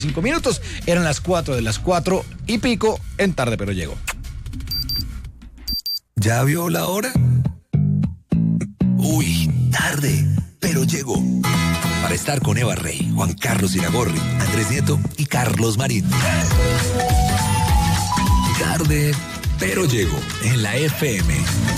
5 minutos, eran las 4 de las 4 y pico en Tarde Pero Llego. ¿Ya vio la hora? Uy, tarde, pero llego. Para estar con Eva Rey, Juan Carlos Iragorri, Andrés Nieto y Carlos Marín. Tarde, pero llego en la FM.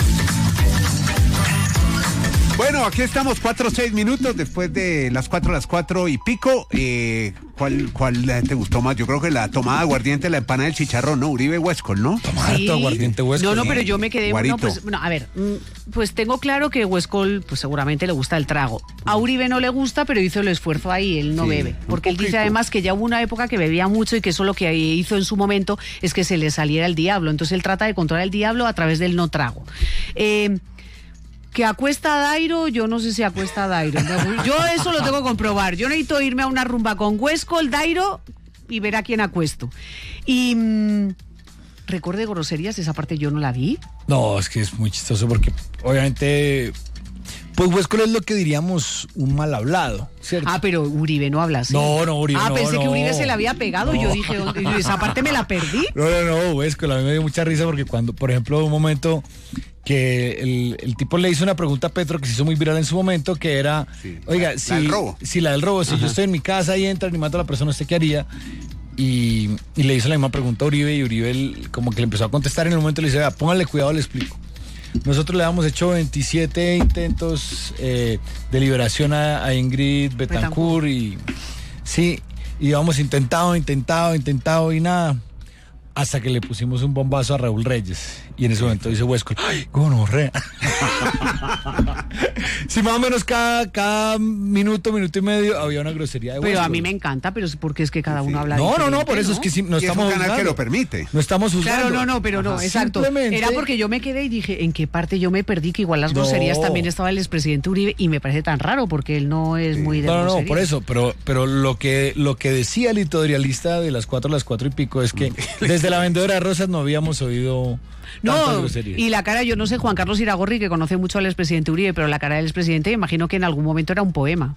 Bueno, aquí estamos 4-6 minutos después de las 4 y pico. ¿Cuál te gustó más? Yo creo que la tomada de aguardiente, la empanada del chicharrón, ¿no? Uribe Huescol, ¿no? Tomar harto aguardiente Huescol. No, pero yo me quedé... a ver, pues tengo claro que Huescol, pues seguramente le gusta el trago. A Uribe no le gusta, pero hizo el esfuerzo ahí, él no bebe. Porque él dice además que ya hubo una época que bebía mucho y que eso lo que hizo en su momento es que se le saliera el diablo. Entonces él trata de controlar el diablo a través del no trago. Que acuesta a Dairo, yo no sé si acuesta a Dairo. Yo eso lo tengo que comprobar. Yo necesito irme a una rumba con Huescol, Dairo y ver a quién acuesto. Y recuerde groserías, esa parte yo no la vi. No, es que es muy chistoso porque obviamente... Pues Huescol es lo que diríamos un mal hablado, ¿cierto? Ah, pero Uribe no habla así. No, Uribe no. Pensé que Uribe se le había pegado. Yo dije, esa parte me la perdí. No, Huescol, a mí me dio mucha risa porque cuando, por ejemplo, un momento que el tipo le hizo una pregunta a Petro que se hizo muy viral en su momento, que era, oiga, si la del robo, si yo estoy en mi casa y entran y mato a la persona, ¿usted qué haría? Y le hizo la misma pregunta a Uribe y Uribe como que le empezó a contestar en el momento le dice, póngale cuidado, le explico. Nosotros le habíamos hecho 27 intentos de liberación a Ingrid Betancourt y sí, íbamos intentado y nada, hasta que le pusimos un bombazo a Raúl Reyes y en ese momento dice Huescol, ¡ay, gonorrea! Sí, más o menos cada minuto y medio había una grosería de Huescol. Pero a mí me encanta, pero es porque es que cada uno habla diferente. No, por eso es que sí, no estamos juzgando. Es un canal que lo permite. No estamos juzgando. Claro, pero no, exacto. Simplemente... Era porque yo me quedé y dije, ¿en qué parte yo me perdí? Que igual las groserías también estaba el expresidente Uribe y me parece tan raro porque él no es muy de groserías. No, por eso, pero lo que decía el editorialista de las 4 y pico es que desde la vendedora de rosas no habíamos oído tantas groserías. Y la cara, yo no sé, Juan Carlos Iragorri, que conoce mucho al expresidente Uribe, pero la cara del expresidente me imagino que en algún momento era un poema.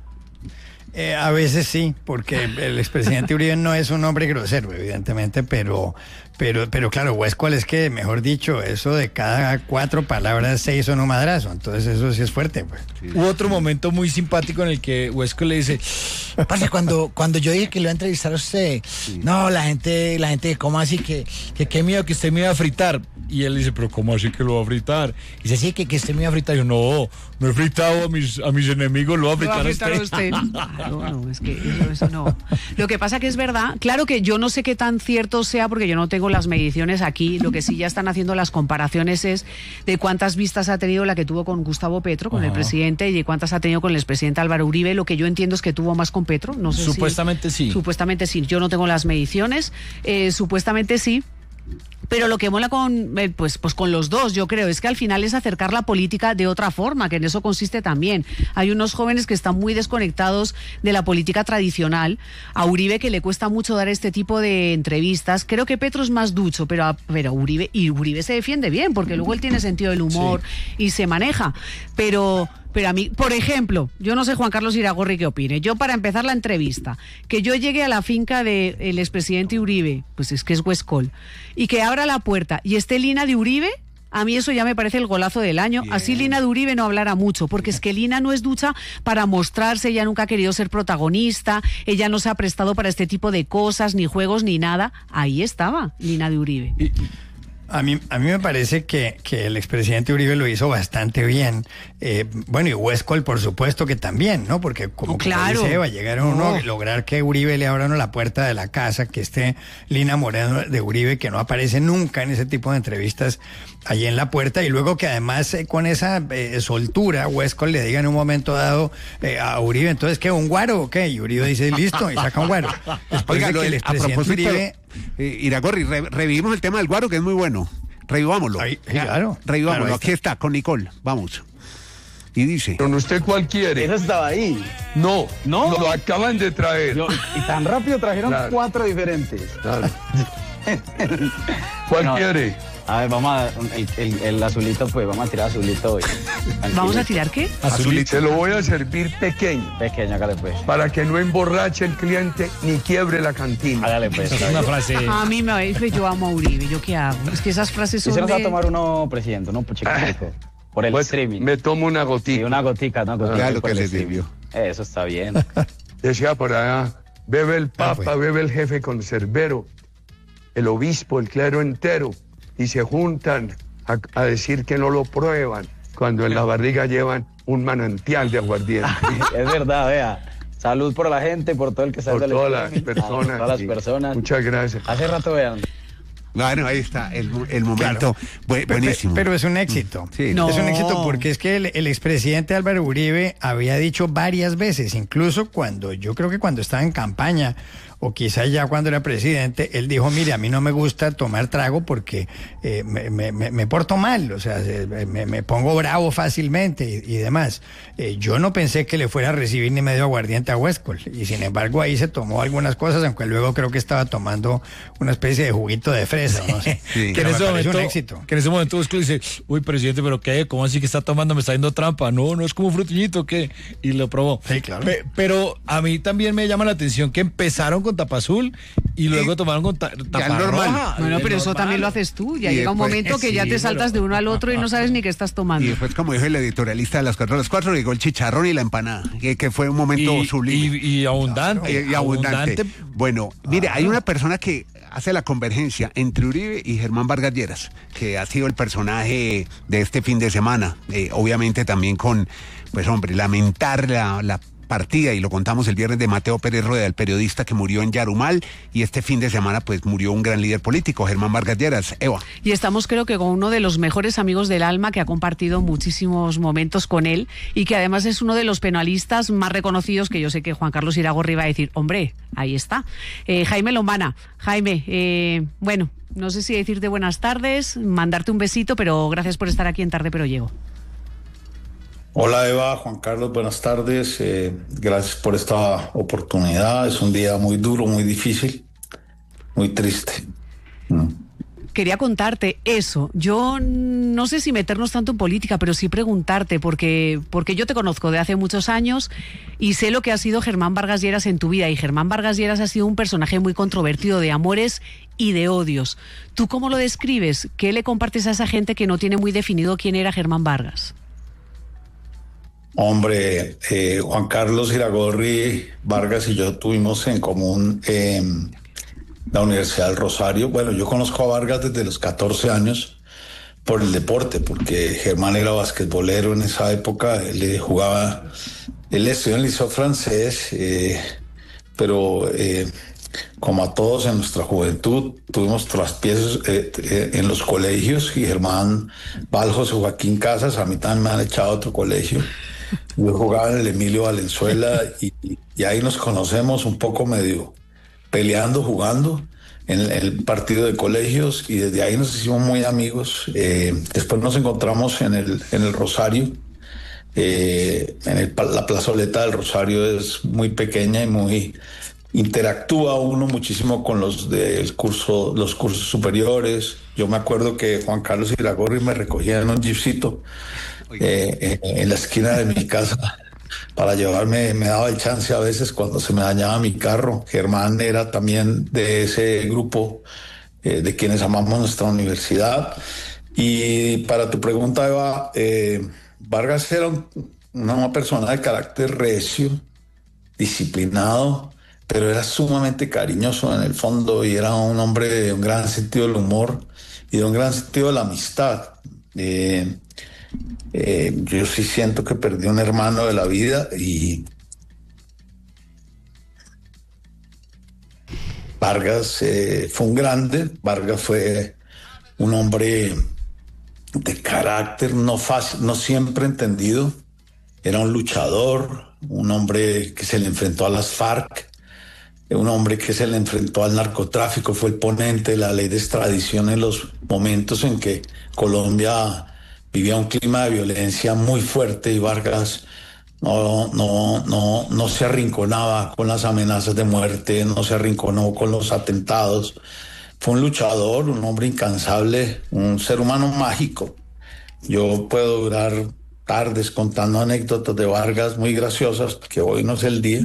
A veces sí, porque el expresidente Uribe no es un hombre grosero, evidentemente, pero claro, Huescol es que, mejor dicho, eso de cada 4 palabras 6 son un madrazo, entonces eso sí es fuerte, pues. Sí. Hubo otro momento muy simpático en el que Huescol le dice, parce, cuando yo dije que lo iba a entrevistar a usted, no, la gente, ¿cómo así? Que qué miedo que usted me iba a fritar. Y él dice, pero ¿cómo así que lo va a fritar? Y dice, sí, que usted me iba a fritar. Y yo, no he fritado a mis enemigos, lo va a fritar a usted. No, es que eso no. Lo que pasa que es verdad, claro que yo no sé qué tan cierto sea porque yo no tengo las mediciones aquí, lo que sí ya están haciendo las comparaciones es de cuántas vistas ha tenido la que tuvo con Gustavo Petro, con el presidente, y de cuántas ha tenido con el expresidente Álvaro Uribe. Lo que yo entiendo es que tuvo más con Petro, no sé Supuestamente sí. Supuestamente sí, yo no tengo las mediciones, supuestamente sí. Pero lo que mola con los dos, yo creo, es que al final es acercar la política de otra forma, que en eso consiste también. Hay unos jóvenes que están muy desconectados de la política tradicional. A Uribe, que le cuesta mucho dar este tipo de entrevistas. Creo que Petro es más ducho, pero Uribe se defiende bien, porque luego él tiene sentido del humor y se maneja. Pero a mí, por ejemplo, yo no sé Juan Carlos Iragorri qué opine. Yo, para empezar la entrevista, que yo llegue a la finca del expresidente Uribe, pues es que es Huescol, y que abra la puerta y esté Lina de Uribe, a mí eso ya me parece el golazo del año. Bien. Así Lina de Uribe no hablará mucho, porque es que Lina no es ducha para mostrarse, ella nunca ha querido ser protagonista, ella no se ha prestado para este tipo de cosas, ni juegos, ni nada. Ahí estaba Lina de Uribe. A mí me parece que el expresidente Uribe lo hizo bastante bien. Y Huescol, por supuesto que también, ¿no? Porque como dice, va a llegar uno a lograr que Uribe le abra uno la puerta de la casa, que esté Lina Moreno de Uribe, que no aparece nunca en ese tipo de entrevistas, allí en la puerta, y luego que además con esa soltura Huescol le diga en un momento dado a Uribe, entonces, ¿qué? ¿Un guaro o qué? Y Uribe dice, listo, y saca un guaro. Después de que el expresidente Uribe... Iragorri, revivimos el tema del guaro, que es muy bueno. Revivámoslo. Claro. Revivámoslo. Claro, aquí está, con Nicole. Vamos. Y dice... ¿Pero usted cuál quiere? Eso estaba ahí. No, lo acaban de traer. Y tan rápido trajeron 4 diferentes. Claro. ¿Cuál quiere? A ver, vamos a el azulito, pues, vamos a tirar azulito hoy. ¿Vamos a tirar qué? Azulito. Se lo voy a servir pequeño. Pequeño, hágale pues. Para que no emborrache el cliente ni quiebre la cantina. Hágale pues. Es una frase. A mí me dice, yo amo a Uribe, ¿yo qué hago? Es que esas frases son ¿Y se nos va a de... tomar uno, presidente, no? Chiquitico. Por el Pues, streaming. me tomo una Sí, gotica. una gotica, ¿no? Ya lo por que el le streaming. sirvió. Eso está bien. Decía por allá, bebe el papa, bueno. bebe el jefe conservero, el obispo, el clero entero, y se juntan a decir que no lo prueban, cuando en la barriga llevan un manantial de aguardiente. Es verdad, vea. Salud por la gente, por todo el que sale Por del todas las streaming. personas. Por todas las sí. personas. Muchas gracias. Hace rato, vean. Bueno, ahí está el momento. Buenísimo. Pero es un éxito. Sí. No. Es un éxito porque es que el expresidente Álvaro Uribe había dicho varias veces, incluso yo creo que cuando estaba en campaña, o quizá ya cuando era presidente, él dijo, mire, a mí no me gusta tomar trago porque me porto mal, o sea, me pongo bravo fácilmente y demás. Yo no pensé que le fuera a recibir ni medio aguardiente a Huescol, y sin embargo ahí se tomó algunas cosas, aunque luego creo que estaba tomando una especie de juguito de fresa, no sé. Sí. Que en, Pero ese me parece momento, un éxito. que en ese momento Huescol dice, uy, presidente, pero ¿qué? ¿Cómo así que está tomando? ¿Me está haciendo trampa? No es como frutiñito, ¿qué? Y lo probó. Sí, claro. Pero a mí también me llama la atención que empezaron con tapa azul y luego tomaron con tapa normal. roja. Bueno, pero eso Normal. también lo haces tú. Ya Y llega un después- momento que ya sí, te saltas de uno al otro y no sabes ni qué estás Y tomando. después, como dijo el editorialista de las 4 a las 4, llegó el chicharrón y la empanada, que fue un momento sublime. Y abundante. Y abundante. Bueno, mire, hay una persona que hace la convergencia entre Uribe y Germán Vargas Lleras, que ha sido el personaje de este fin de semana. Obviamente también con, pues hombre, lamentar la partida, y lo contamos el viernes, de Mateo Pérez Rueda, el periodista que murió en Yarumal, y este fin de semana pues murió un gran líder político, Germán Vargas Lleras. Eva. Y estamos creo que con uno de los mejores amigos del alma, que ha compartido muchísimos momentos con él y que además es uno de los penalistas más reconocidos, que yo sé que Juan Carlos Iragorri va a decir, hombre, ahí está. Jaime Lombana. Jaime, bueno, no sé si decirte buenas tardes, mandarte un besito, pero gracias por estar aquí en Tarde Pero Llego. Hola Eva, Juan Carlos, buenas tardes. Gracias por esta oportunidad. Es un día muy duro, muy difícil, muy triste. Quería contarte eso. Yo no sé si meternos tanto en política, pero sí preguntarte, porque yo te conozco de hace muchos años y sé lo que ha sido Germán Vargas Lleras en tu vida. Y Germán Vargas Lleras ha sido un personaje muy controvertido, de amores y de odios. ¿Tú cómo lo describes? ¿Qué le compartes a esa gente que no tiene muy definido quién era Germán Vargas? Hombre, Juan Carlos Iragorri Vargas y yo tuvimos en común la Universidad del Rosario. Bueno, yo conozco a Vargas desde los 14 años por el deporte, porque Germán era basquetbolero en esa época. Él estudió en el Liceo Francés, pero como a todos en nuestra juventud, tuvimos traspiés en los colegios, y Germán va José Joaquín Casas, a mí también me han echado a otro colegio. Yo jugaba en el Emilio Valenzuela y ahí nos conocemos un poco medio peleando, jugando en el partido de colegios, y desde ahí nos hicimos muy amigos. Después nos encontramos en el Rosario. La plazoleta del Rosario es muy pequeña y muy interactúa uno muchísimo con los cursos superiores. Yo me acuerdo que Juan Carlos Iragorri me recogía en un jeepcito en la esquina de mi casa para llevarme, me daba el chance a veces cuando se me dañaba mi carro. Germán era también de ese grupo de quienes amamos nuestra universidad. Y para tu pregunta, Eva, Vargas era una persona de carácter recio, disciplinado, pero era sumamente cariñoso en el fondo, y era un hombre de un gran sentido del humor y de un gran sentido de la amistad. Yo sí siento que perdí un hermano de la vida, y Vargas fue un grande. Vargas fue un hombre de carácter no fácil, no siempre entendido. Era un luchador, un hombre que se le enfrentó a las FARC, un hombre que se le enfrentó al narcotráfico, fue el ponente de la ley de extradición en los momentos en que Colombia vivía un clima de violencia muy fuerte, y Vargas no se arrinconaba con las amenazas de muerte, no se arrinconó con los atentados. Fue un luchador, un hombre incansable, un ser humano mágico. Yo puedo durar tardes contando anécdotas de Vargas muy graciosas, que hoy no es el día,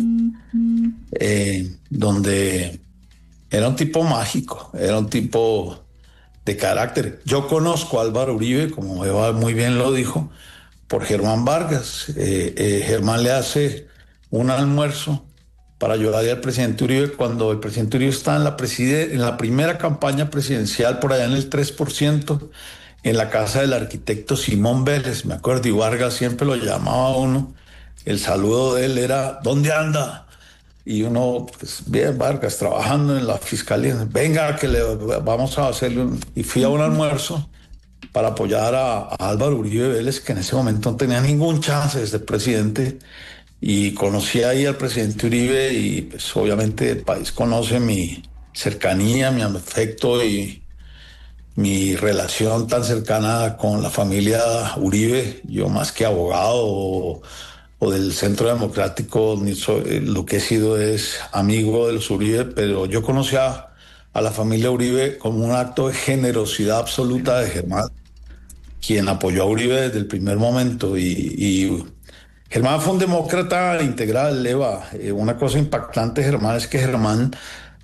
donde era un tipo mágico, era un tipo de carácter. Yo conozco a Álvaro Uribe, como Eva muy bien lo dijo, por Germán Vargas. Germán le hace un almuerzo para ayudarle al presidente Uribe cuando el presidente Uribe está en la primera campaña presidencial, por allá en el 3%, en la casa del arquitecto Simón Vélez, me acuerdo, y Vargas siempre lo llamaba a uno. El saludo de él era: ¿dónde anda? Y uno, pues bien, Vargas, trabajando en la fiscalía. Venga, que le vamos a hacerle Y fui a un almuerzo para apoyar a Álvaro Uribe Vélez, que en ese momento no tenía ningún chance de ser presidente. Y conocí ahí al presidente Uribe y pues obviamente el país conoce mi cercanía, mi afecto y mi relación tan cercana con la familia Uribe. Yo, más que abogado o del Centro Democrático, lo que he sido es amigo de los Uribe, pero yo conocí a la familia Uribe como un acto de generosidad absoluta de Germán, quien apoyó a Uribe desde el primer momento. Y Germán fue un demócrata integral, Eva. Una cosa impactante de Germán es que Germán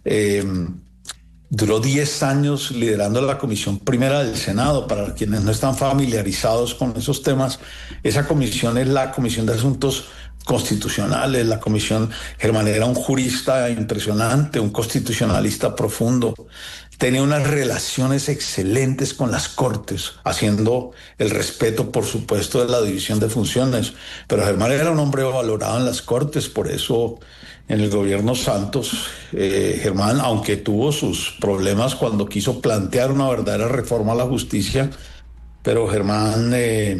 duró 10 años liderando la Comisión Primera del Senado. Para quienes no están familiarizados con esos temas, esa comisión es la Comisión de Asuntos Constitucionales. Germán era un jurista impresionante, un constitucionalista profundo. Tenía unas relaciones excelentes con las Cortes, haciendo el respeto, por supuesto, de la división de funciones. Pero Germán era un hombre valorado en las Cortes, por eso en el gobierno Santos, Germán, aunque tuvo sus problemas cuando quiso plantear una verdadera reforma a la justicia, pero Germán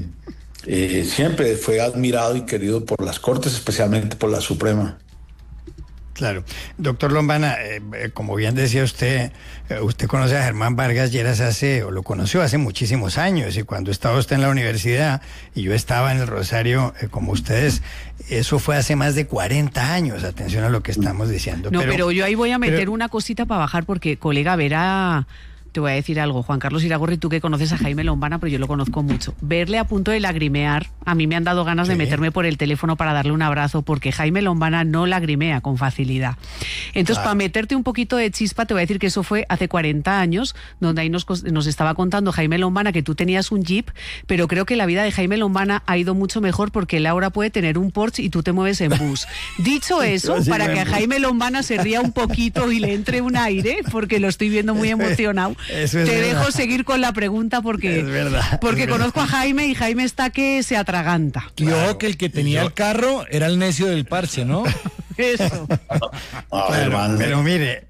siempre fue admirado y querido por las Cortes, especialmente por la Suprema. Claro. Doctor Lombana, como bien decía usted, usted conoce a Germán Vargas Lleras lo conoció hace muchísimos años, y cuando estaba usted en la universidad y yo estaba en el Rosario, como ustedes, eso fue hace más de 40 años, atención a lo que estamos diciendo. No, pero yo ahí voy a meter una cosita para bajar, porque, colega, verá... Te voy a decir algo, Juan Carlos Iragorri, tú que conoces a Jaime Lombana, pero yo lo conozco mucho. Verle a punto de lagrimear, a mí me han dado ganas de meterme por el teléfono para darle un abrazo, porque Jaime Lombana no lagrimea con facilidad. Entonces, para meterte un poquito de chispa, te voy a decir que eso fue hace 40 años, donde ahí nos estaba contando Jaime Lombana que tú tenías un Jeep, pero creo que la vida de Jaime Lombana ha ido mucho mejor, porque él ahora puede tener un Porsche y tú te mueves en bus. Dicho eso, para que a Jaime Lombana se ría un poquito y le entre un aire, porque lo estoy viendo muy emocionado. Te dejo seguir con la pregunta porque conozco a Jaime y Jaime está que se atraganta. Y ojo que el que tenía el carro era el necio del parche, ¿no? Eso. Claro, pero mire,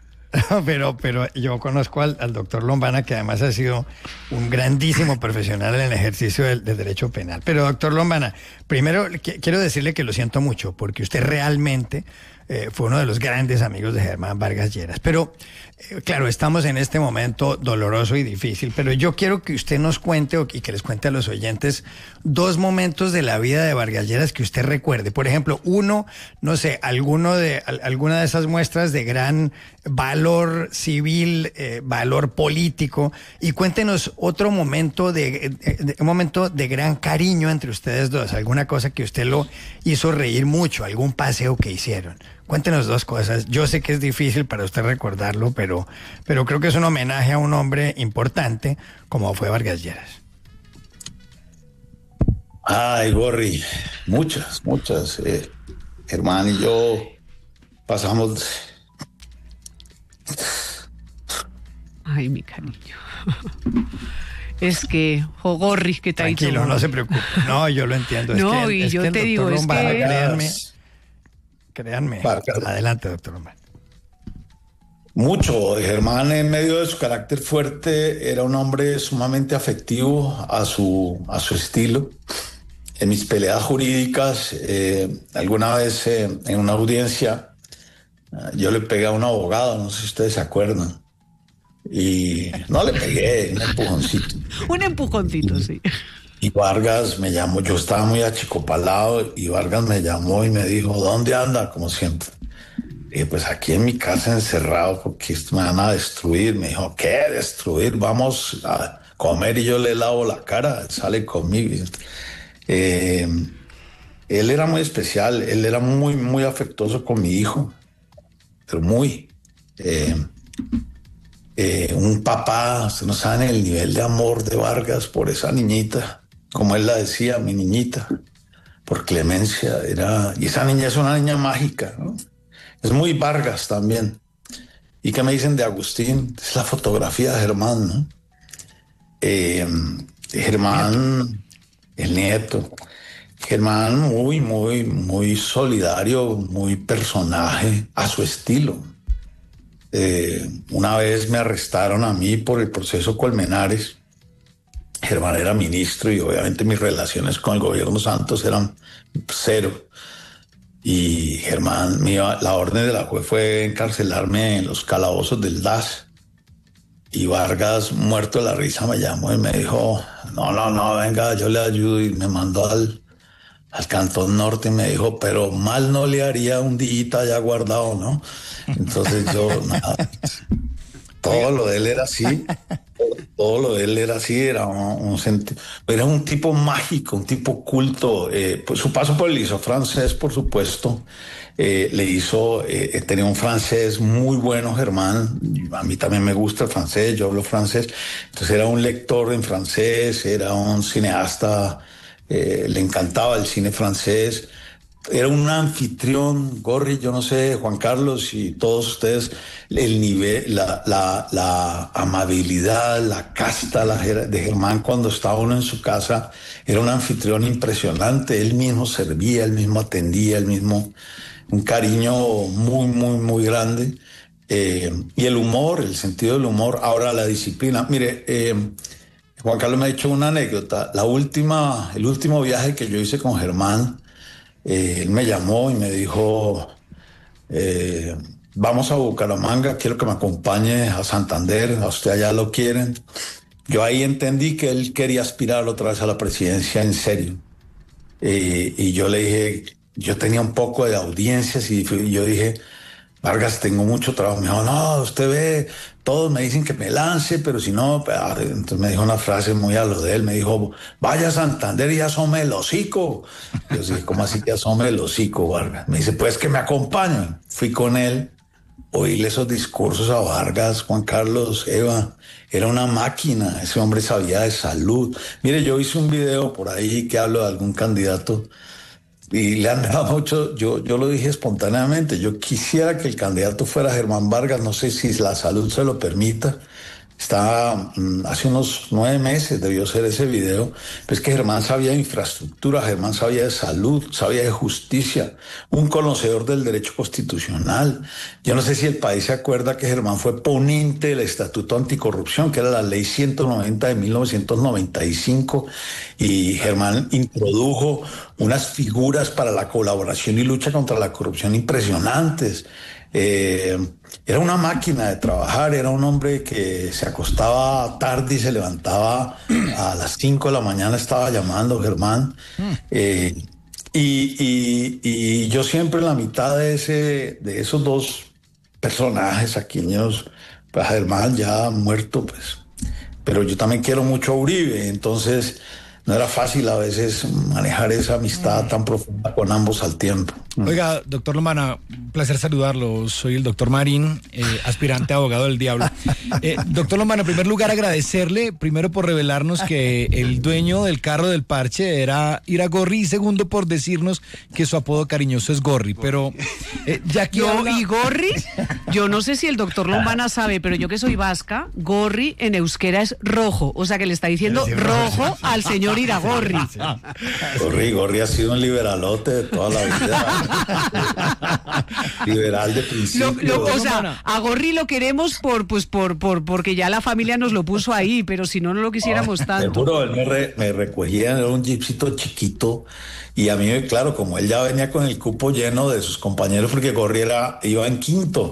pero yo conozco al doctor Lombana, que además ha sido un grandísimo profesional en el ejercicio del derecho penal. Pero, doctor Lombana, primero quiero decirle que lo siento mucho, porque usted realmente fue uno de los grandes amigos de Germán Vargas Lleras. Pero, claro, estamos en este momento doloroso y difícil, pero yo quiero que usted nos cuente y que les cuente a los oyentes 2 momentos de la vida de Vargas Lleras que usted recuerde. Por ejemplo, uno, no sé, alguna de esas muestras de gran valor civil, valor político, y cuéntenos otro momento un momento de gran cariño entre ustedes dos, alguna cosa que usted lo hizo reír mucho, algún paseo que hicieron. Cuéntenos 2 cosas. Yo sé que es difícil para usted recordarlo, pero creo que es un homenaje a un hombre importante como fue Vargas Lleras. Ay, Gorri, muchas. Germán y yo pasamos... Ay, mi cariño. Es que, Gorri, que te ha dicho. Tranquilo, no se preocupe. No, yo lo entiendo. No, y yo te digo, es que... Créanme. Adelante, doctor Lombana. Mucho. Germán, en medio de su carácter fuerte, era un hombre sumamente afectivo a su estilo. En mis peleas jurídicas, alguna vez en una audiencia, yo le pegué a un abogado, no sé si ustedes se acuerdan. Y no le pegué, un empujoncito. Un empujoncito, sí. Y Vargas me llamó, yo estaba muy achicopalado, y Vargas me llamó y me dijo: ¿dónde anda? Como siempre. Y pues aquí en mi casa encerrado, porque esto me van a destruir. Me dijo: ¿qué destruir? Vamos a comer y yo le lavo la cara, sale conmigo. Él era muy especial, él era muy, muy afectuoso con mi hijo, pero muy. Un papá, ustedes no saben el nivel de amor de Vargas por esa niñita, como él la decía, mi niñita, por Clemencia, y esa niña es una niña mágica, ¿no? Es muy Vargas también. ¿Y qué me dicen de Agustín? Es la fotografía de Germán, ¿no? Germán, el nieto. Germán muy, muy, muy solidario, muy personaje a su estilo. Una vez me arrestaron a mí por el proceso Colmenares. Germán era ministro y obviamente mis relaciones con el gobierno Santos eran cero. Y Germán, la orden de la juez fue encarcelarme en los calabozos del DAS. Y Vargas, muerto de la risa, me llamó y me dijo, no, venga, yo le ayudo. Y me mandó al Cantón Norte y me dijo, pero mal no le haría un día allá guardado, ¿no? Entonces yo, nada, todo lo de él era así. Todo lo de él era así, era un tipo mágico, un tipo culto. Pues su paso por el Liceo francés, por supuesto, tenía un francés muy bueno, Germán. A mí también me gusta el francés, yo hablo francés. Entonces era un lector en francés, era un cineasta, le encantaba el cine francés. Era un anfitrión, Gorri, yo no sé, Juan Carlos y todos ustedes, el nivel, la amabilidad, la casta de Germán cuando estaba uno en su casa, era un anfitrión impresionante. Él mismo servía, él mismo atendía, un cariño muy, muy, muy grande. Y el humor, el sentido del humor, ahora la disciplina. Mire, Juan Carlos me ha dicho una anécdota. El último viaje que yo hice con Germán, él me llamó y me dijo, vamos a Bucaramanga, quiero que me acompañe a Santander, a usted allá lo quieren. Yo ahí entendí que él quería aspirar otra vez a la presidencia en serio. Y yo le dije, yo tenía un poco de audiencias y yo dije, Vargas, tengo mucho trabajo. Me dijo, no, usted ve, todos me dicen que me lance, pero si no, entonces me dijo una frase muy a lo de él, me dijo, vaya a Santander y asome el hocico. Yo dije, ¿cómo así que asome el hocico, Vargas? Me dice, pues que me acompañen. Fui con él, oírle esos discursos a Vargas, Juan Carlos, Eva, era una máquina, ese hombre sabía de salud. Mire, yo hice un video por ahí que hablo de algún candidato y le han dado mucho, yo lo dije espontáneamente, yo quisiera que el candidato fuera Germán Vargas, no sé si la salud se lo permita. Hace unos 9 meses debió ser ese video, pues que Germán sabía de infraestructura, Germán sabía de salud, sabía de justicia, un conocedor del derecho constitucional. Yo no sé si el país se acuerda que Germán fue ponente del Estatuto Anticorrupción, que era la ley 190 de 1995, y Germán introdujo unas figuras para la colaboración y lucha contra la corrupción impresionantes. Era una máquina de trabajar, era un hombre que se acostaba tarde y se levantaba a las 5 de la mañana, estaba llamando Germán. Y yo siempre en la mitad de esos dos personajes aqueños, pues Germán ya muerto, pues. Pero yo también quiero mucho a Uribe, entonces no era fácil a veces manejar esa amistad tan profunda con ambos al tiempo. Oiga, doctor Lombana, un placer saludarlo. Soy el doctor Marín, aspirante a abogado del diablo. Doctor Lombana, en primer lugar agradecerle, primero por revelarnos que el dueño del carro del parche era Iragorri, y segundo por decirnos que su apodo cariñoso es Gorri. Pero ya que ¿Y Gorri? Yo no sé si el doctor Lombana sabe, pero yo que soy vasca, Gorri en euskera es rojo. O sea que le está diciendo rojo al señor Iragorri. Gorri ha sido un liberalote de toda la vida. Liberal de principio. O sea, a Gorri lo queremos porque ya la familia nos lo puso ahí, pero si no lo quisiéramos tanto. Seguro, él me recogía, era un jeepcito chiquito, y a mí, claro, como él ya venía con el cupo lleno de sus compañeros, porque Gorri iba en quinto,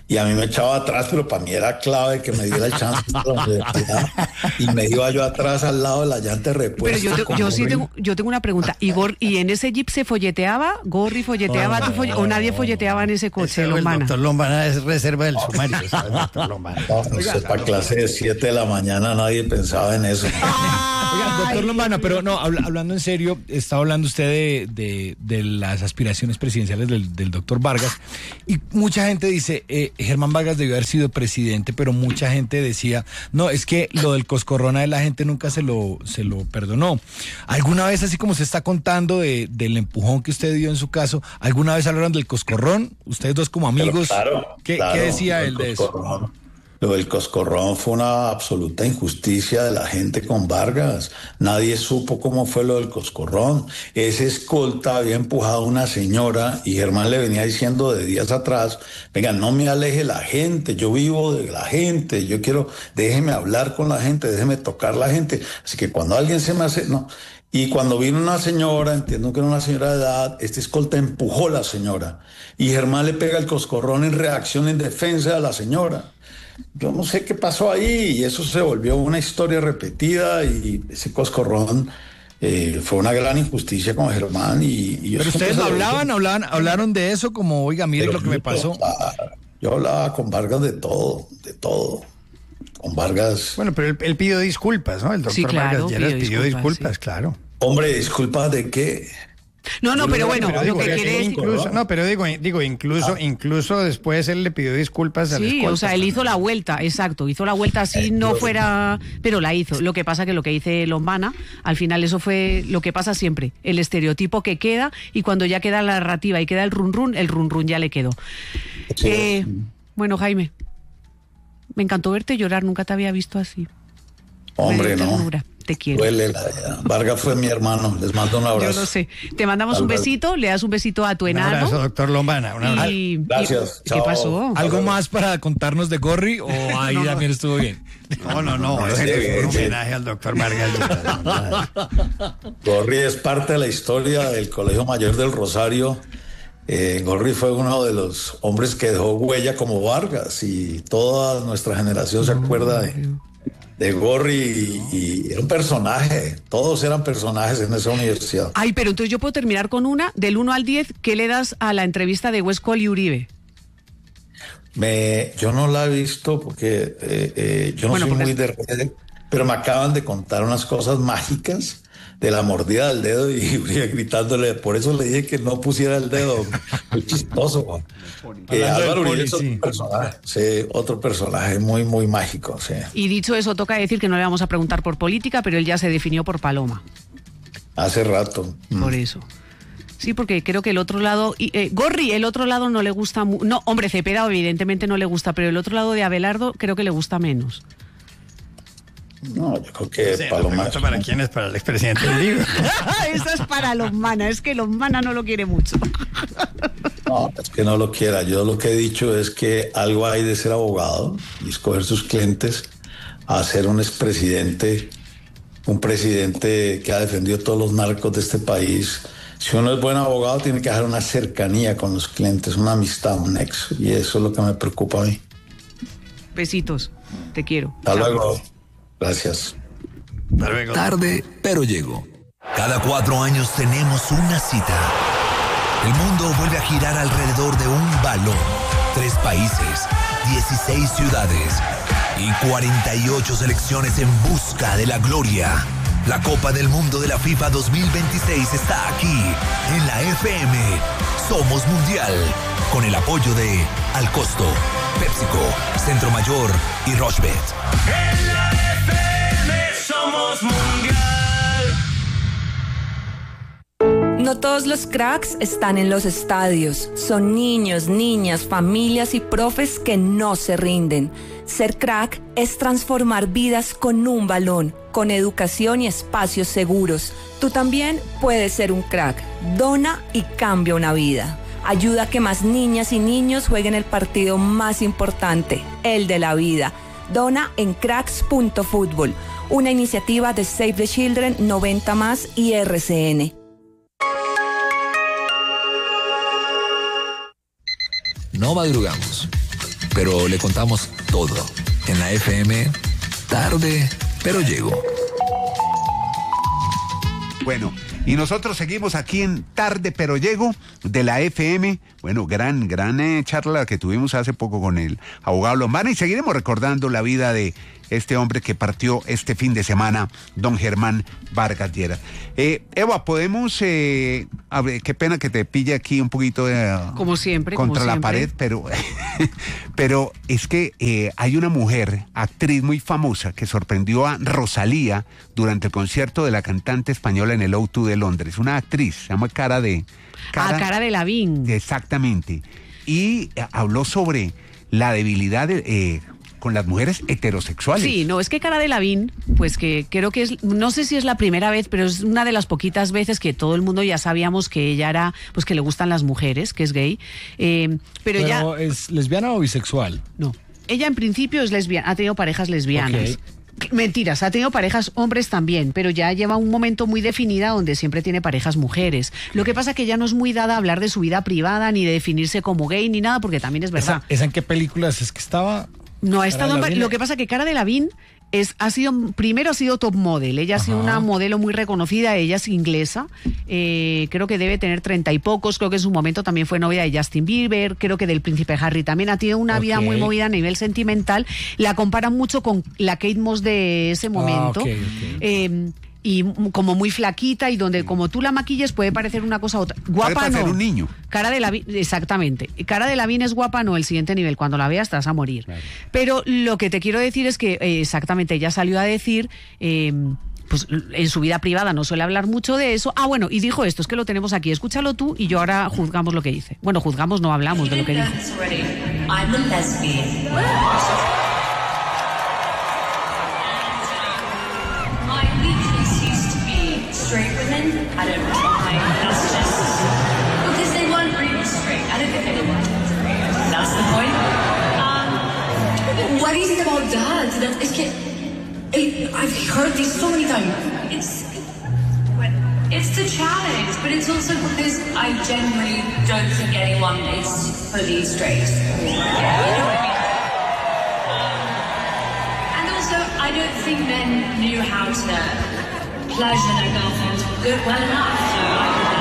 y a mí me echaba atrás, pero para mí era clave que me diera el chance y me iba yo atrás al lado de la llanta repuesta. Pero yo tengo una pregunta. ¿Y en ese jeep se folleteaba? ¿Gorri folleteaba? ¿O nadie folleteaba en ese coche, Lombana? El doctor Lombana es reserva del sumario. Doctor Lombana. Para clase de 7 de la mañana nadie pensaba en eso. Oiga, doctor Lombana, pero no, hablando en serio, estaba hablando usted de las aspiraciones presidenciales del doctor Vargas, y mucha gente dice, Germán Vargas debió haber sido presidente, pero mucha gente decía, no, es que lo del coscorrón a la gente nunca se lo perdonó. ¿Alguna vez, así como se está contando del empujón que usted dio en su caso, alguna vez hablaron del coscorrón? Ustedes dos como amigos, claro, ¿qué decía él de eso? Lo del coscorrón fue una absoluta injusticia de la gente con Vargas. Nadie supo cómo fue lo del coscorrón. Ese escolta había empujado a una señora y Germán le venía diciendo de días atrás, venga, no me aleje la gente, yo vivo de la gente, yo quiero, déjeme hablar con la gente, déjeme tocar la gente. Así que cuando alguien se me hace, no. Y cuando vino una señora, entiendo que era una señora de edad, este escolta empujó a la señora y Germán le pega el coscorrón en reacción, en defensa de la señora. Yo no sé qué pasó ahí y eso se volvió una historia repetida y ese coscorrón fue una gran injusticia con Germán. Pero ustedes hablaron de eso como, oiga, mire lo que me pasó. Yo hablaba con Vargas de todo. Con Vargas. Bueno, pero él pidió disculpas, ¿no? El doctor Vargas Lleras pidió disculpas, sí. Claro. Hombre, ¿disculpas de qué? No, pero bueno, lo que quiere decir... Incluso después él le pidió disculpas al escolta. Sí, o sea, él hizo la vuelta, exacto, hizo la vuelta así no fuera... Pero la hizo. Lo que pasa que lo que dice Lombana, al final eso fue lo que pasa siempre, el estereotipo que queda, y cuando ya queda la narrativa y queda el run ya le quedó. Sí. Bueno, Jaime, me encantó verte llorar, nunca te había visto así. Hombre, no. Te quiero. Vargas fue mi hermano, les mando un abrazo. Yo lo sé. Te mandamos un besito, le das un besito a tu enano. Un abrazo, doctor Lombana. Gracias. ¿Qué pasó? ¿Algo más para contarnos de Gorri o ahí también estuvo bien? No, es un homenaje al doctor Vargas. Gorri es parte de la historia del Colegio Mayor del Rosario. Gorri fue uno de los hombres que dejó huella como Vargas y toda nuestra generación se acuerda de Gorri y era un personaje, todos eran personajes en esa universidad. Ay, pero entonces yo puedo terminar con una, del 1 al 10, ¿qué le das a la entrevista de Westcol y Uribe? Yo no la he visto porque yo no soy muy de redes, pero me acaban de contar unas cosas mágicas de la mordida del dedo y Uribe gritándole, por eso le dije que no pusiera el dedo. Muy chistoso. Álvaro Uribe es otro personaje, sí, otro personaje muy, muy mágico. Sí. Y dicho eso, toca decir que no le vamos a preguntar por política, pero él ya se definió por Paloma. Hace rato. Por eso. Sí, porque creo que el otro lado... Gorri, el otro lado no le gusta... No, hombre, Cepeda evidentemente no le gusta, pero el otro lado de Abelardo creo que le gusta menos. No, yo creo que Paloma... ¿Para quién es? Para el expresidente Uribe. Esa es para Lombana, es que Lombana no lo quiere mucho. No, es que no lo quiera. Yo lo que he dicho es que algo hay de ser abogado y escoger sus clientes a ser un expresidente, un presidente que ha defendido todos los narcos de este país. Si uno es buen abogado, tiene que dejar una cercanía con los clientes, una amistad, un nexo. Y eso es lo que me preocupa a mí. Besitos, te quiero. Hasta luego. Gracias. Tarde, pero llego. Cada 4 años tenemos una cita. El mundo vuelve a girar alrededor de un balón. 3 países, 16 ciudades y 48 selecciones en busca de la gloria. La Copa del Mundo de la FIFA 2026 está aquí, en la FM. Somos Mundial, con el apoyo de Al Costo, PepsiCo, Centro Mayor y Rochebet. En la FM somos Mundial. No todos los cracks están en los estadios. Son niños, niñas, familias y profes que no se rinden. Ser crack es transformar vidas con un balón, con educación y espacios seguros. Tú también puedes ser un crack. Dona y cambia una vida. Ayuda a que más niñas y niños jueguen el partido más importante, el de la vida. Dona en cracks.fútbol, una iniciativa de Save the Children, 90+ y RCN. No madrugamos, pero le contamos todo. En la FM, tarde, pero llego. Bueno, y nosotros seguimos aquí en Tarde Pero Llego de la FM. Bueno, gran charla que tuvimos hace poco con el abogado Lombana, y seguiremos recordando la vida de este hombre que partió este fin de semana, don Germán Vargas Lleras. Eva, podemos, a ver, qué pena que te pille aquí un poquito como siempre, contra como la siempre. pared, pero es que hay una mujer, actriz muy famosa, que sorprendió a Rosalía durante el concierto de la cantante española en el O2 de Londres. Una actriz, se llama Cara Delevingne. Exactamente. Y habló sobre la debilidad con las mujeres heterosexuales. Sí, no, es que Cara Delevingne, pues que creo que es, no sé si es la primera vez, pero es una de las poquitas veces que todo el mundo ya sabíamos que ella era, pues que le gustan las mujeres, que es gay. Pero ella... ¿es lesbiana o bisexual? No, ella en principio es lesbiana, ha tenido parejas lesbianas. Okay. Mentiras, ha tenido parejas hombres también, pero ya lleva un momento muy definida donde siempre tiene parejas mujeres. Lo que pasa que ella no es muy dada a hablar de su vida privada, ni de definirse como gay, ni nada, porque también es verdad. ¿Esa en qué películas es que estaba? No, ha estado lo que pasa que Cara Delevingne primero ha sido top model. Ella ha sido una modelo muy reconocida. Ella es inglesa, creo que debe tener 30 y pocos. Creo que en su momento también fue novia de Justin Bieber, creo que del príncipe Harry también. Ha tenido una vida muy movida a nivel sentimental. La comparan mucho con la Kate Moss de ese momento. Y como muy flaquita, y donde como tú la maquilles puede parecer una cosa u otra. Guapa puede parecer no. un niño. Cara Delevingne, exactamente. Cara Delevingne es guapa, no, el siguiente nivel. Cuando la veas te vas a morir. Claro. Pero lo que te quiero decir es que exactamente ella salió a decir... pues en su vida privada no suele hablar mucho de eso. Ah, bueno, y dijo esto, es que lo tenemos aquí. Escúchalo tú y yo ahora juzgamos lo que dice. Bueno, juzgamos, no hablamos de lo que dice. I'm a lesbian. Straight women, I don't know why. That's just because they weren't really straight. I don't think anyone was straight. That's the point. What do you think about that? I've heard this so many times. It's the challenge, but it's also because I genuinely don't think anyone is fully straight. And also, I don't think men knew how to pleasure their girlfriends well enough, so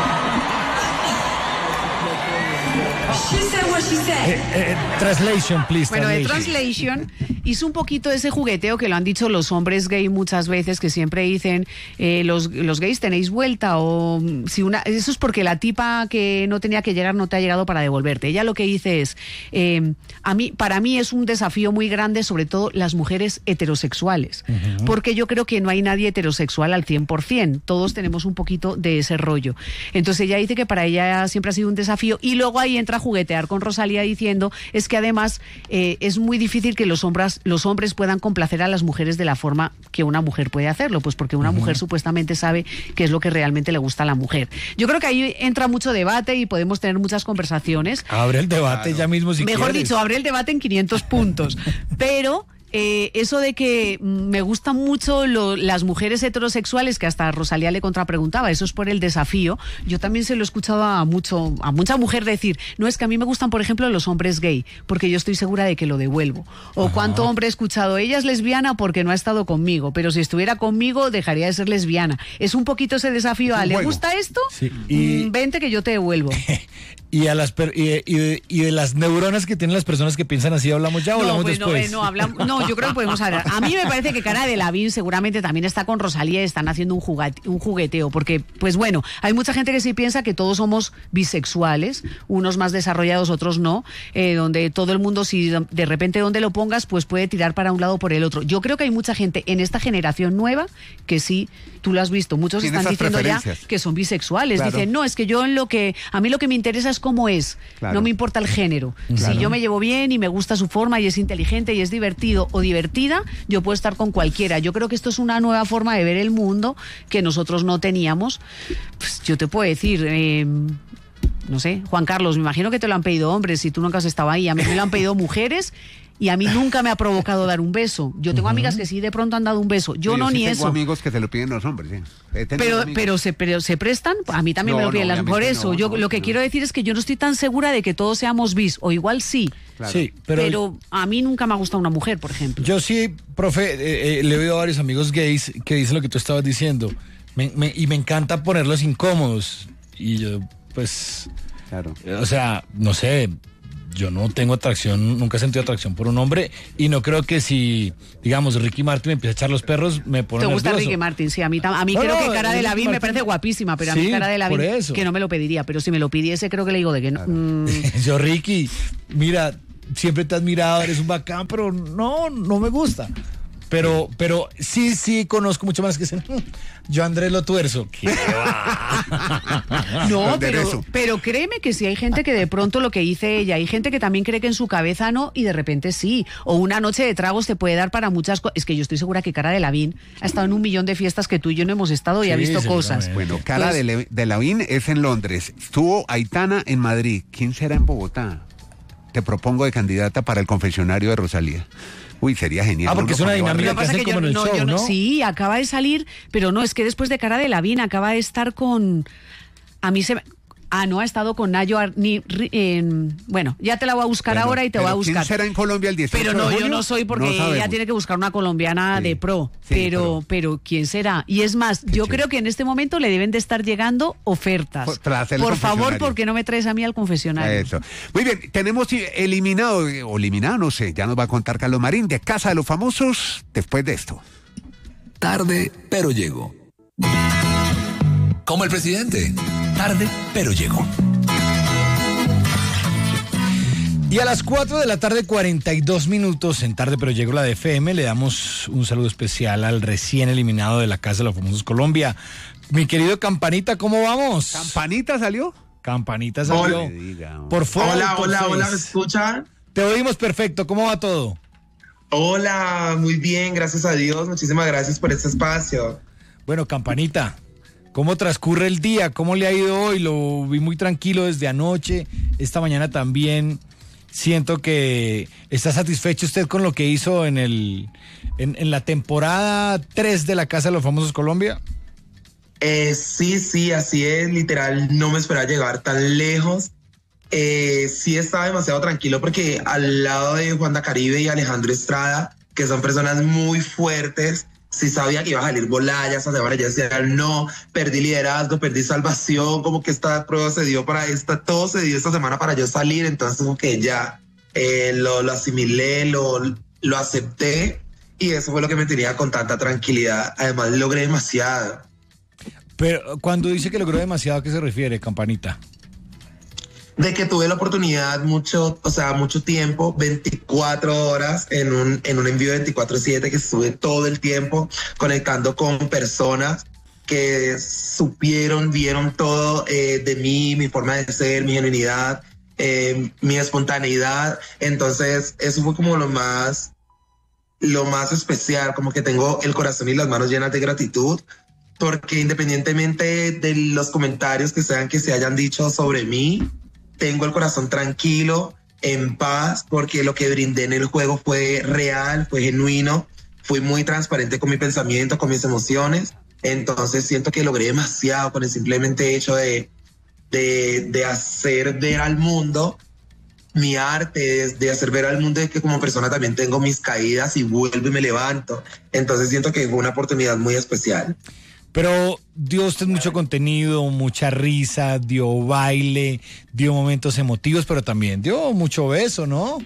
she said what she said. Translation, please. Bueno, el translation hizo un poquito ese jugueteo que lo han dicho los hombres gay muchas veces, que siempre dicen los gays tenéis vuelta, o si eso es porque la tipa que no tenía que llegar no te ha llegado para devolverte. Ella lo que dice es para mí es un desafío muy grande, sobre todo las mujeres heterosexuales, porque yo creo que no hay nadie heterosexual al 100%, todos tenemos un poquito de ese rollo. Entonces ella dice que para ella siempre ha sido un desafío, y luego ahí entra a juguetear con Rosalía diciendo es que además es muy difícil que los hombres puedan complacer a las mujeres de la forma que una mujer puede hacerlo, pues porque una mujer supuestamente sabe qué es lo que realmente le gusta a la mujer. Yo creo que ahí entra mucho debate y podemos tener muchas conversaciones. Abre el debate ya mismo si Mejor quieres. dicho, abre el debate en 500 puntos. Pero... eso de que me gustan mucho las mujeres heterosexuales, que hasta Rosalía le contrapreguntaba, eso es por el desafío. Yo también se lo he escuchado a mucha mujer decir, no, es que a mí me gustan, por ejemplo, los hombres gay, porque yo estoy segura de que lo devuelvo. O cuánto hombre he escuchado, ella es lesbiana porque no ha estado conmigo, pero si estuviera conmigo dejaría de ser lesbiana. Es un poquito ese desafío a, ¿le gusta esto? Sí, y... vente que yo te devuelvo. y de las neuronas que tienen las personas que piensan así, ¿hablamos ya o hablamos después? No, yo creo que podemos hablar. A mí me parece que Cara Delevingne seguramente también está con Rosalía y están haciendo un jugueteo, porque, pues bueno, hay mucha gente que sí piensa que todos somos bisexuales, unos más desarrollados, otros no, donde todo el mundo, si de repente donde lo pongas, pues puede tirar para un lado o por el otro. Yo creo que hay mucha gente en esta generación nueva que sí, tú lo has visto, muchos están diciendo ya que son bisexuales. Claro. Dicen, no, es que a mí lo que me interesa es cómo es, no me importa el género. Claro. Si yo me llevo bien y me gusta su forma y es inteligente y es divertido o divertida, yo puedo estar con cualquiera. Yo creo que esto es una nueva forma de ver el mundo que nosotros no teníamos. Pues yo te puedo decir, no sé, Juan Carlos, me imagino que te lo han pedido hombres, si tú nunca has estado ahí. A mí me lo han pedido mujeres Y a mí nunca me ha provocado dar un beso. Yo tengo amigas que sí de pronto han dado un beso. Yo no, sí ni tengo eso. Tengo amigos que se lo piden los hombres, sí. Pero se prestan, a mí también me lo piden. Por eso, lo que quiero decir es que yo no estoy tan segura de que todos seamos bis, o igual sí. Claro. Sí, pero a mí nunca me ha gustado una mujer, por ejemplo. Yo sí, profe, le he oído a varios amigos gays que dicen lo que tú estabas diciendo. Y me encanta ponerlos incómodos. Y yo, pues, claro. O sea, no sé, yo no tengo atracción, nunca he sentido atracción por un hombre y no creo que si, digamos, Ricky Martin me empieza a echar los perros, me pone nervioso. ¿Te gusta Ricky Martin? Sí, a mí creo que Cara Delevingne me parece guapísima, pero a mí Cara Delevingne que no me lo pediría, pero si me lo pidiese creo que le digo de que no. Yo, Ricky, mira, siempre te has admirado, eres un bacán, pero no me gusta. Pero sí conozco mucho más que dicen, yo Andrés lo tuerzo. ¿Qué va? No, pero créeme que sí hay gente que de pronto lo que dice ella, hay gente que también cree que en su cabeza no y de repente sí. O una noche de tragos te puede dar para muchas cosas. Es que yo estoy segura que Cara Delevingne ha estado en 1 millón de fiestas que tú y yo no hemos estado y ha visto cosas. Bueno, Cara Delevingne es en Londres. Estuvo Aitana en Madrid. ¿Quién será en Bogotá? Te propongo de candidata para el confesionario de Rosalía. Uy, sería genial. Porque es una dinámica que hacen como en el show, ¿no? Sí, acaba de salir, pero no, es que después de Cara Delevingne acaba de estar con... A mí se me... no ha estado con Nayo bueno, ya te la voy a buscar ahora y te voy a buscar. ¿Quién será en Colombia el 18 Pero de junio? Yo no soy porque ella tiene que buscar una colombiana de pro. Sí, pero ¿quién será? Y es más, yo creo que en este momento le deben de estar llegando ofertas. Por favor, ¿por qué no me traes a mí al confesionario? Eso. Muy bien, tenemos eliminado, no sé, ya nos va a contar Carlos Marín de Casa de los Famosos después de esto. Tarde, pero llego. Como el presidente. Tarde, pero llegó. Y a las 4 de la tarde, 42 minutos, en Tarde, pero llegó la de FM, le damos un saludo especial al recién eliminado de la Casa de los Famosos Colombia. Mi querido Campanita, ¿cómo vamos? ¿Campanita salió? Campanita salió. Por favor. Hola, ¿me escuchan? Te oímos perfecto, ¿cómo va todo? Hola, muy bien, gracias a Dios, muchísimas gracias por este espacio. Bueno, Campanita, ¿cómo transcurre el día? ¿Cómo le ha ido hoy? Lo vi muy tranquilo desde anoche, esta mañana también. Siento que está satisfecho usted con lo que hizo en la temporada 3 de la Casa de los Famosos Colombia. Sí, así es, literal, no me esperaba llegar tan lejos. Sí estaba demasiado tranquilo porque al lado de Juanda Caribe y Alejandro Estrada, que son personas muy fuertes, sí sabía que iba a salir volada, ya decía, no, perdí liderazgo, perdí salvación, como que esta prueba se dio todo se dio esta semana para yo salir, entonces como que ya lo asimilé, lo acepté y eso fue lo que me tenía con tanta tranquilidad. Además logré demasiado. Pero cuando dice que logró demasiado, ¿a qué se refiere, Campanita? De que tuve la oportunidad mucho tiempo, 24 horas en un envío 24/7, que estuve todo el tiempo conectando con personas que vieron todo de mí, mi forma de ser, mi genuinidad, mi espontaneidad. Entonces eso fue como lo más especial, como que tengo el corazón y las manos llenas de gratitud, porque independientemente de los comentarios que se hayan dicho sobre mí, tengo el corazón tranquilo, en paz, porque lo que brindé en el juego fue real, fue genuino, fui muy transparente con mi pensamiento, con mis emociones. Entonces siento que logré demasiado con el simplemente hecho de hacer ver al mundo mi arte, de hacer ver al mundo de que como persona también tengo mis caídas y vuelvo y me levanto. Entonces siento que fue una oportunidad muy especial. Pero dio usted mucho contenido, mucha risa, dio baile, dio momentos emotivos, pero también dio mucho beso, ¿no?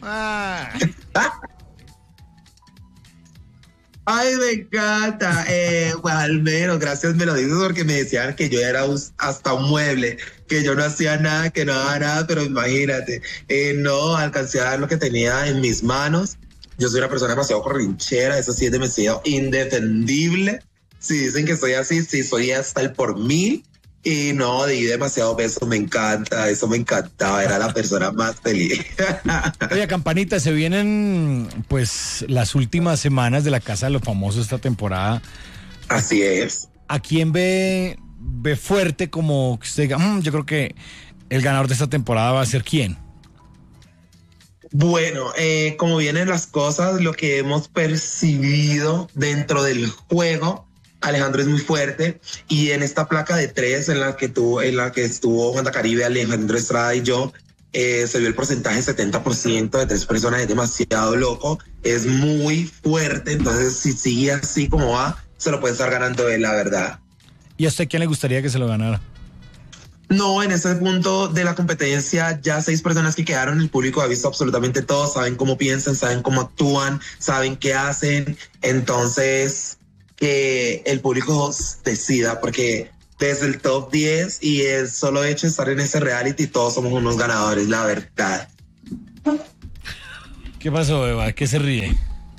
Ay, me encanta. Pues al menos, gracias, me lo dices porque me decían que yo era hasta un mueble, que yo no hacía nada, que no daba nada, pero imagínate, no alcancé a dar lo que tenía en mis manos. Yo soy una persona demasiado corrinchera, eso sí es demasiado indefendible. Si dicen que soy así, sí, soy hasta el por mí. Y no, di demasiado beso, me encanta, eso me encantaba, era la persona más feliz. Oye, Campanita, se vienen pues las últimas semanas de la Casa de los Famosos esta temporada. Así es. ¿A quién ve fuerte como que usted diga, yo creo que el ganador de esta temporada va a ser quién? Bueno, como vienen las cosas, lo que hemos percibido dentro del juego, Alejandro es muy fuerte, y en esta placa de 3 en la que estuvo Juan Caribe, Alejandro Estrada y yo, se vio el porcentaje 70% de 3 personas, es demasiado loco, es muy fuerte, entonces si sigue así como va, se lo puede estar ganando él, la verdad. ¿Y a usted quién le gustaría que se lo ganara? No, en ese punto de la competencia, ya 6 personas que quedaron, el público ha visto absolutamente todo, saben cómo piensan, saben cómo actúan, saben qué hacen, entonces que el público decida, porque desde el top 10 y el solo hecho de estar en ese reality, todos somos unos ganadores, la verdad. ¿Qué pasó, Eva? ¿Qué se ríe?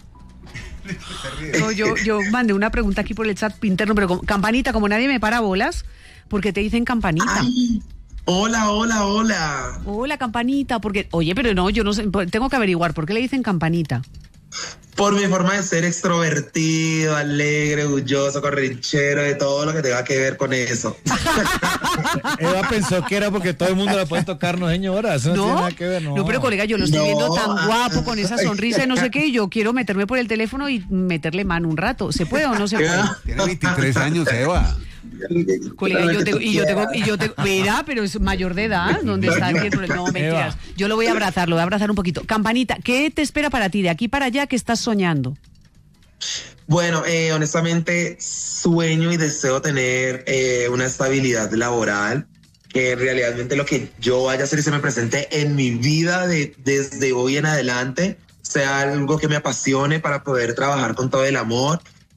No, yo mandé una pregunta aquí por el chat interno, pero Campanita, como nadie me para bolas, ¿por qué te dicen Campanita? Ay, hola. Hola, Campanita, porque, oye, pero no, yo no sé, tengo que averiguar, ¿por qué le dicen Campanita? Por mi forma de ser extrovertido, alegre, orgulloso, corrinchero, de todo lo que tenga que ver con eso. Eva pensó que era porque todo el mundo la puede tocar, no señora, eso no tiene nada que ver, no. No, pero colega, yo lo estoy viendo tan guapo, con esa sonrisa y no sé qué, y yo quiero meterme por el teléfono y meterle mano un rato. ¿Se puede o no se puede? Tiene 23 años, Eva. Colega, yo tengo, mira, pero es mayor de edad, ¿dónde está aquí el problema? No, mentiras. Yo lo voy a abrazar un poquito. Campanita, ¿qué te espera para ti de aquí para allá? ¿Qué estás soñando? Bueno, honestamente sueño y deseo tener una estabilidad laboral, que realmente lo que yo vaya a hacer y se me presente en mi vida desde hoy en adelante sea algo que me apasione para poder trabajar con todo el amor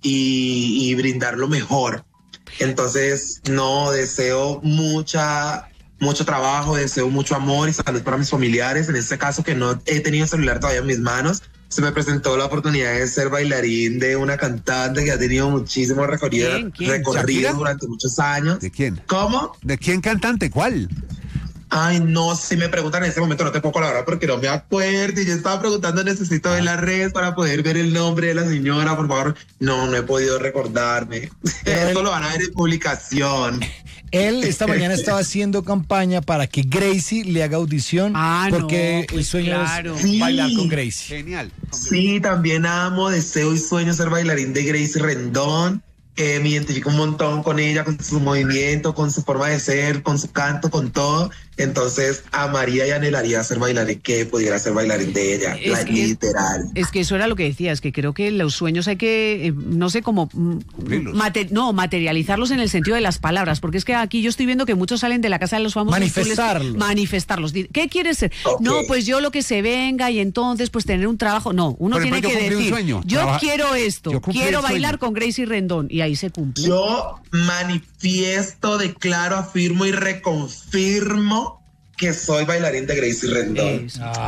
y brindar lo mejor. Entonces, no, deseo mucho trabajo, deseo mucho amor y salud para mis familiares. En este caso, que no he tenido celular todavía en mis manos, se me presentó la oportunidad de ser bailarín de una cantante que ha tenido muchísimo recorrido durante muchos años. ¿De quién? ¿Cómo? ¿De quién cantante? ¿Cuál? Ay, no, si me preguntan en ese momento no te puedo colaborar porque no me acuerdo. Y yo estaba preguntando, necesito ver las redes para poder ver el nombre de la señora, por favor. No he podido recordarme. Eso lo van a ver en publicación. Él esta mañana estaba haciendo campaña para que Gracie le haga audición, porque el sueño es bailar con Gracie. Genial. Sí, también deseo y sueño ser bailarín de Gracie Rendón. Me identifico un montón con ella, con su movimiento, con su forma de ser, con su canto, con todo. Entonces, amaría y anhelaría ser bailarín, que pudiera ser bailarín de ella, literal. Es que eso era lo que decías, que creo que los sueños hay que, no sé cómo, materializarlos en el sentido de las palabras, porque es que aquí yo estoy viendo que muchos salen de la casa de los famosos. Manifestarlos. ¿Qué quieres ser? Okay. No, pues yo lo que se venga y entonces pues tener un trabajo. No, uno tiene que decir, yo quiero esto, quiero bailar con Gracie Rendón, y ahí se cumple. Yo manifiesto, declaro, afirmo y reconfirmo que soy bailarín de Gracie Rendón.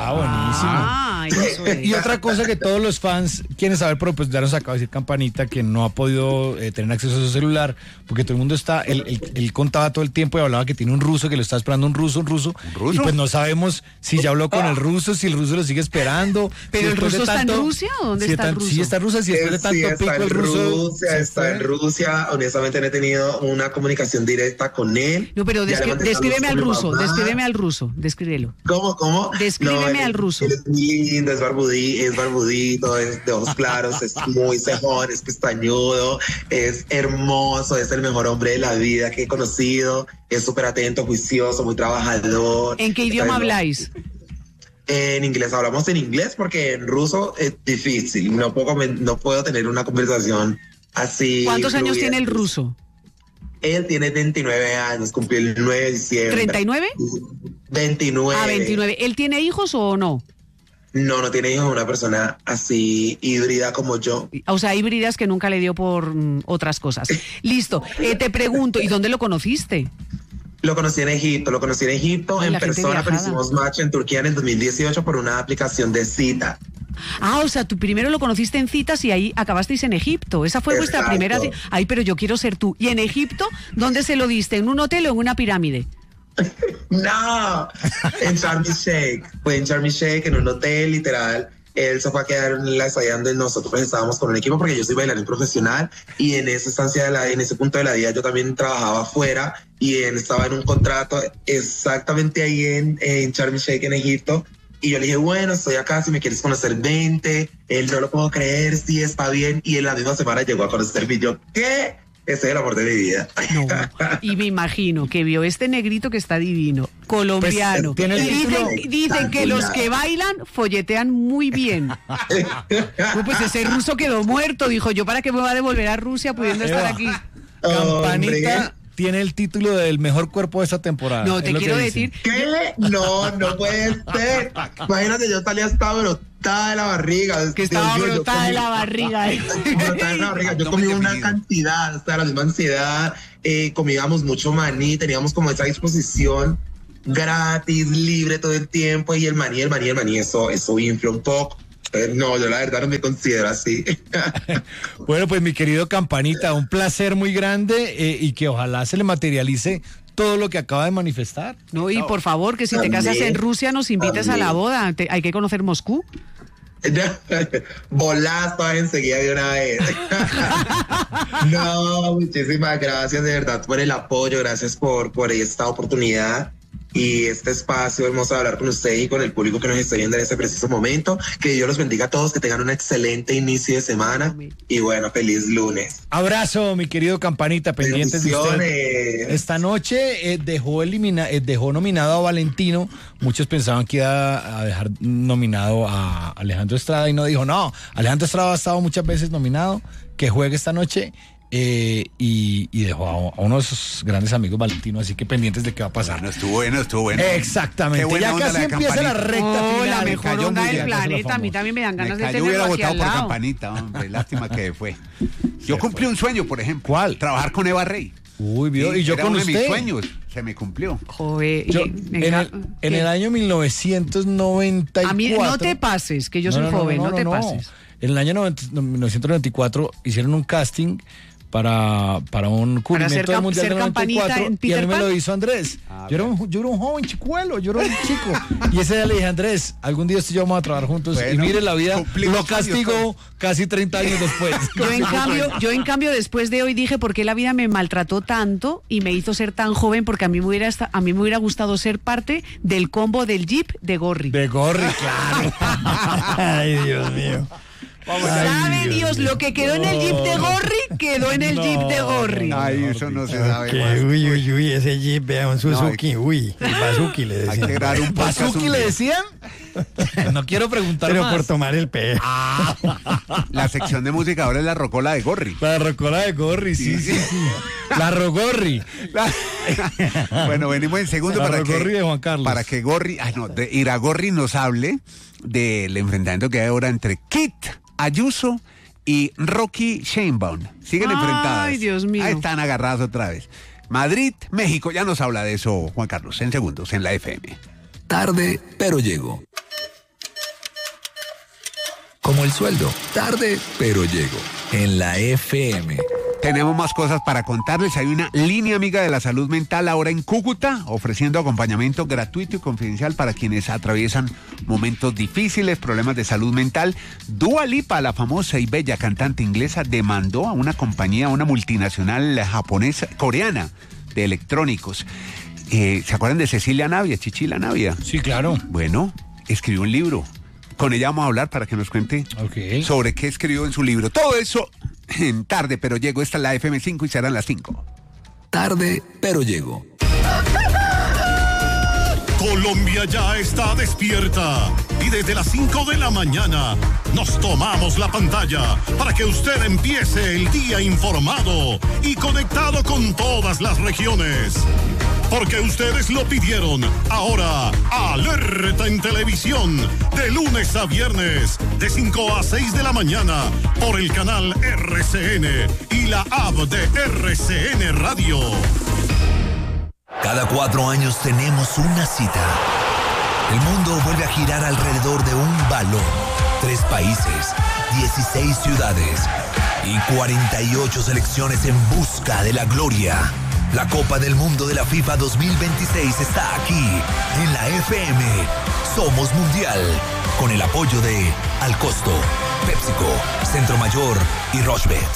Buenísimo. Y otra cosa que todos los fans quieren saber, pero pues ya nos acaba de decir Campanita que no ha podido tener acceso a su celular, porque todo el mundo está, él contaba todo el tiempo y hablaba que tiene un ruso, que lo está esperando un ruso, y pues no sabemos si ya habló con el ruso, si el ruso lo sigue esperando. ¿Pero el ruso está en Rusia o dónde está el ruso? Sí, está en Rusia, si después de tanto pico el ruso... Está en Rusia, honestamente no he tenido una comunicación directa con él. No, pero descríbeme al ruso, descríbelo. ¿Cómo? Descríbeme al ruso. Él es lindo, es barbudito, es de ojos claros, es muy cejón, es pestañudo, es hermoso, es el mejor hombre de la vida que he conocido, es súper atento, juicioso, muy trabajador. ¿En qué idioma habláis? En inglés, hablamos en inglés porque en ruso es difícil, no puedo tener una conversación así. ¿Cuántos años tiene el ruso? Él tiene 29 años, cumplió el 9 de diciembre. ¿39? 29. 29. ¿Él tiene hijos o no? No tiene hijos, una persona así híbrida como yo. O sea, híbridas que nunca le dio por otras cosas. Listo, te pregunto, ¿y dónde lo conociste? Lo conocí en Egipto, en persona, pero hicimos match en Turquía en el 2018 por una aplicación de cita. O sea, tú primero lo conociste en citas y ahí acabasteis en Egipto. Esa fue vuestra primera... Ay, pero yo quiero ser tú. ¿Y en Egipto, dónde se lo diste? ¿En un hotel o en una pirámide? No, en Sharm el Sheikh. Fue en Sharm el Sheikh, en un hotel, literal. Él se fue a quedar en la estadía donde nosotros estábamos con un equipo, porque yo soy bailarín profesional y en esa estancia, en ese punto de la vida, yo también trabajaba afuera y él estaba en un contrato exactamente ahí en Sharm el Sheikh, en Egipto. Y yo le dije, bueno, estoy acá, si me quieres conocer, vente. Él, no lo puedo creer, sí, está bien. Y en la misma semana llegó a conocerme y yo, ¿qué? Ese es el amor de mi vida. No. Y me imagino que vio este negrito que está divino, colombiano. Pues, ¿tiene el título? Dicen que los que bailan folletean muy bien. Pues ese ruso quedó muerto, dijo, yo para qué me va a devolver a Rusia pudiendo estar aquí. Campanita tiene el título del mejor cuerpo de esta temporada. No, te quiero decir. ¿Qué? No puede ser. Imagínate, yo salía hasta brotada de la barriga. Que estaba brotada de la barriga. Brotada de la barriga. Yo comí una cantidad, hasta la misma ansiedad. Comíamos mucho maní, teníamos como esa disposición gratis, libre todo el tiempo. Y el maní, eso infla un poco. No, yo la verdad no me considero así. Bueno, pues mi querido Campanita, un placer muy grande y que ojalá se le materialice todo lo que acaba de manifestar. No, y por favor, que si te casas en Rusia nos invites a la boda. Hay que conocer Moscú. Bolazo enseguida de una vez. No, muchísimas gracias de verdad por el apoyo, gracias por esta oportunidad y este espacio hermoso de hablar con usted y con el público que nos está viendo en este preciso momento. Que Dios los bendiga a todos, que tengan un excelente inicio de semana y bueno, feliz lunes. Abrazo, mi querido Campanita, pendientes de usted. Esta noche dejó nominado a Valentino. Muchos pensaban que iba a dejar nominado a Alejandro Estrada y no dijo, no, Alejandro Estrada ha estado muchas veces nominado, que juegue esta noche. Y dejó a uno de sus grandes amigos, Valentino, así que pendientes de qué va a pasar. Estuvo bueno. Exactamente, ya casi empieza la recta final. La mejor onda del planeta, a mí también me dan ganas de tenerlo hubiera aquí votado al por lado. Campanita, hombre, lástima que fue. Yo cumplí un sueño, por ejemplo. ¿Cuál? Trabajar con Eva Rey. Uy, vio, y yo era con uno usted. de mis sueños, se me cumplió. Joder, En el año 1994. A mí no te pases, que yo soy joven, no te pases. En el año 1994 hicieron un casting para un cubrimiento del Mundial del 94 y a mí me lo hizo Andrés. Yo era un joven chicuelo, yo era un chico. Y ese día le dije, Andrés, algún día usted y yo vamos a trabajar juntos. Bueno, y mire, la vida lo castigó casi 30 años después. Yo en cambio después de hoy dije por qué la vida me maltrató tanto y me hizo ser tan joven, porque a mí me hubiera gustado ser parte del combo del Jeep de Gorri. De Gorri, claro. Ay, Dios mío. ¿Sabe Dios lo que quedó en el Jeep de Gorri? Quedó en el Jeep de Gorri. Ay, eso no se sabe más. Uy, ese Jeep, vea, un Suzuki, el Bazuki le decían. ¿Bazuki le decían? No quiero preguntar pero más. Por tomar el pez. La sección de música ahora es la rocola de Gorri. La rocola de Gorri, sí. La Rogorri. Bueno, venimos en segundo la Rogorri de Juan Carlos. Para que Iragorri nos hable del enfrentamiento que hay ahora entre Kit Ayuso y Rocky Sheinbaum. Siguen enfrentadas. Ay, Dios mío. Ahí están agarradas otra vez. Madrid, México, ya nos habla de eso Juan Carlos, en segundos, en la FM. Tarde, pero llego. Como el sueldo, tarde, pero llego. En la FM. Tenemos más cosas para contarles. Hay una línea amiga de la salud mental ahora en Cúcuta, ofreciendo acompañamiento gratuito y confidencial para quienes atraviesan momentos difíciles, problemas de salud mental. Dua Lipa, la famosa y bella cantante inglesa, demandó a una compañía, una multinacional japonesa, coreana, de electrónicos. ¿Se acuerdan de Cecilia Navia, Chichila Navia? Sí, claro. Bueno, escribió un libro. Con ella vamos a hablar para que nos cuente sobre qué escribió en su libro. Todo eso en Tarde, pero llego. Esta es la FM5 y serán las 5. Tarde, pero llego. Colombia ya está despierta y desde las 5 de la mañana nos tomamos la pantalla para que usted empiece el día informado y conectado con todas las regiones. Porque ustedes lo pidieron. Ahora, Alerta en Televisión, de lunes a viernes, de 5 a 6 de la mañana, por el canal RCN y la app de RCN Radio. Cada 4 años tenemos una cita. El mundo vuelve a girar alrededor de un balón. 3 países, 16 ciudades y 48 selecciones en busca de la gloria. La Copa del Mundo de la FIFA 2026 está aquí, en la FM. Somos Mundial, con el apoyo de Al Costo, PepsiCo, Centro Mayor y Rochebet.